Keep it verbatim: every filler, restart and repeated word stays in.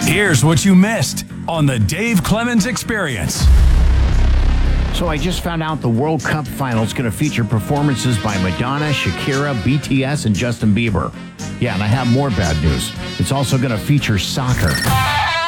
Here's what you missed on the Dave Clemens Experience. So I just found out the World Cup final is going to feature performances by Madonna, Shakira, B T S, and Justin Bieber. Yeah, and I have more bad news. It's also going to feature soccer.